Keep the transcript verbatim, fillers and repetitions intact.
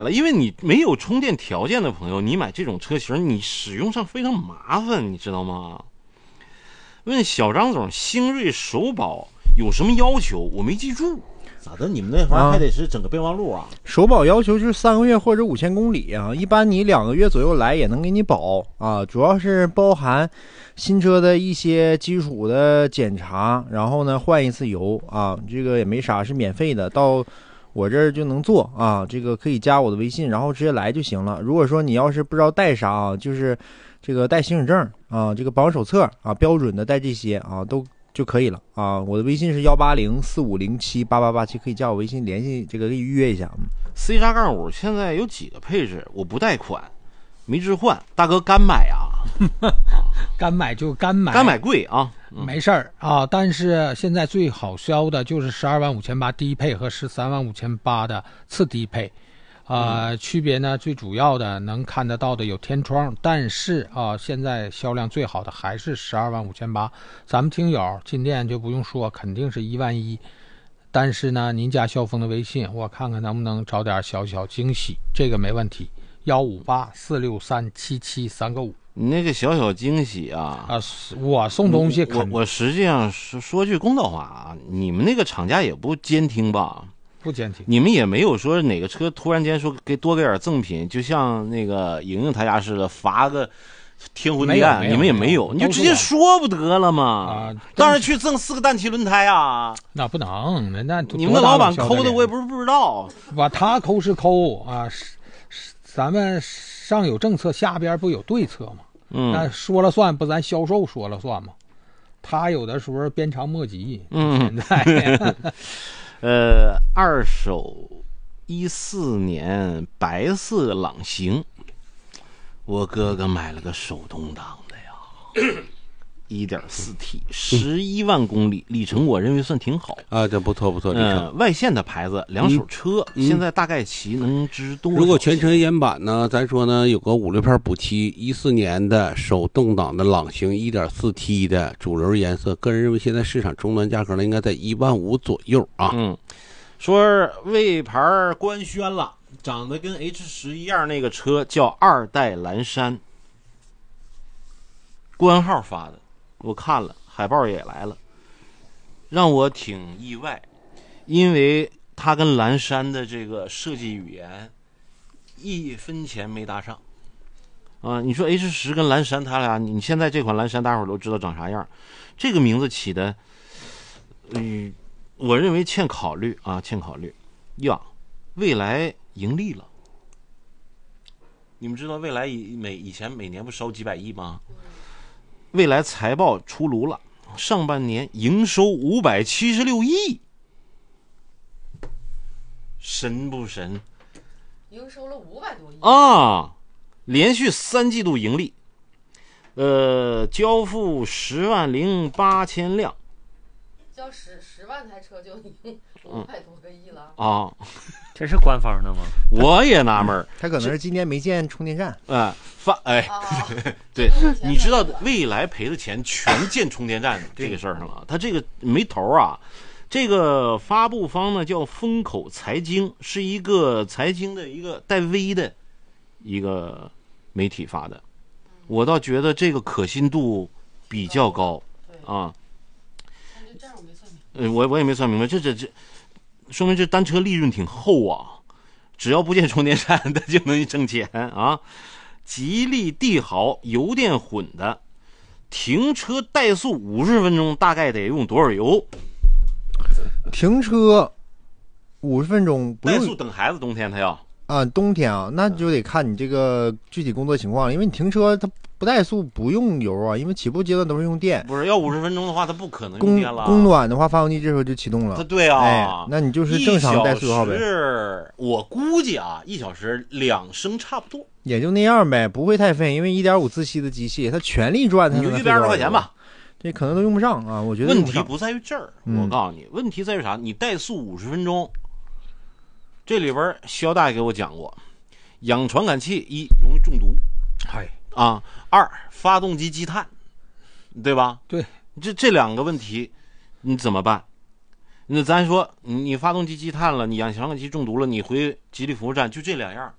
了，因为你没有充电条件的朋友，你买这种车型你使用上非常麻烦，你知道吗？问小张总，星瑞首保有什么要求？我没记住。 咋的？你们那玩意儿还得是整个备忘录啊？ 首保要求就是三个月或者五千公里啊，一般你两个月左右来也能给你保啊，主要是包含新车的一些基础的检查，然后呢换一次油啊，这个也没啥，是免费的，到我这儿就能做啊，这个可以加我的微信，然后直接来就行了。如果说你要是不知道带啥啊，就是这个带行驶证啊，这个保养手册啊，标准的带这些啊都就可以了啊。我的微信是幺八零四五零七八八八七，可以加我微信联系，这个可以预约一下。 C 叉杠五现在有几个配置？我不贷款，没置换，大哥干买啊！ 干买就干买， 干买贵啊， 嗯、没事儿啊。但是现在最好销的就是十二万五千八低配和十三万五千八的次低配。啊、呃，区别呢，最主要的能看得到的有天窗，但是啊、呃，现在销量最好的还是十二万五千八。咱们听友进店就不用说，肯定是一万一。但是呢，您加萧峰的微信，我看看能不能找点小小惊喜，这个没问题。幺五八四六三七七三个五， 你那个小小惊喜啊！ 啊，我送东西肯， 我我实际上说说句公道话啊，你们那个厂家也不监听吧？ 不监听， 你们也没有说哪个车突然间说给多给点赠品，就像那个莹莹他家似的罚个天昏地暗，你们也没有，你就直接说不得了吗？ 啊， 当然去赠四个氮气轮胎啊！ 那不能，那你们的老板抠的我也不是不知道， 把他抠是抠啊，咱们上有政策，下边不有对策吗？ 嗯， 那说了算，不咱销售说了算吗？他有的时候鞭长莫及， 嗯， 现在。 呃，二手一四年白色朗行，我哥哥买了个手动挡的呀，一点四 T， 十一万公里，里程我认为算挺好啊，这不错不错。 嗯、呃，外线的牌子，两手车， 嗯、 现在大概其能值多少？ 如果全程严版呢，咱说呢有个五六片补漆，一四年的手动挡的朗行一点四 T 的主流颜色，个人认为现在市场终端价格呢应该在一万五左右啊。 嗯，说魏牌官宣了，长得跟 H 十一样那个车叫二代蓝山，官号发的，我看了。海报也来了，让我挺意外，因为它跟蓝山的这个设计语言一分钱没搭上啊！你说 H 十 跟蓝山，它俩你现在这款蓝山大伙儿都知道长啥样，这个名字起的，嗯，我认为欠考虑啊，欠考虑呀。蔚来盈利了，你们知道蔚来以每以前每年不烧几百亿吗？蔚来财报出炉了，上半年营收五百七十六亿，神不神？ 营收了五百多亿啊！连续三季度盈利，呃，交付十万零八千辆， 交十十万台车就已经五百多个亿了、 嗯、啊！ 这是官方的吗？ 我也纳闷， 他可能是今年没建充电站。 啊、呃，发哎， 啊、 对，你知道蔚来赔的钱全建充电站这个事儿上了，他这个没头啊。这个发布方呢叫风口财经，是一个财经的一个带 V 的一个媒体发的，我倒觉得这个可信度比较高啊。 这样我没算明白。呃，我我也没算明白，这这这。说明这单车利润挺厚啊，只要不建充电站它就能挣钱啊。吉利帝豪油电混的，停车怠速五十分钟大概得用多少油？ 停车五十分钟不用怠速等孩子，冬天他要啊，冬天啊，那就得看你这个具体工作情况，因为你停车它不怠速不用油啊，因为起步阶段都是用电。 不是要五十分钟的话，它不可能用电了。 供暖的话，发动机这时候就启动了。 对啊、 哎，那你就是正常怠速油耗呗。 是我估计啊，一小时两升差不多， 也就那样呗，不会太费，因为一点五自吸的机器，它全力转它你就一百二十块钱吧， 这可能都用不上啊。我觉得问题不在于这儿， 嗯、 我告诉你，问题在于啥？你怠速五十分钟，这里边肖大爷给我讲过。氧传感器一容易中毒， 嗨啊，二发动机积碳，对吧？ 对， 这这两个问题你怎么办？ 那咱说你你发动机积碳了，你氧传感器中毒了，你回吉利服务站就这两样，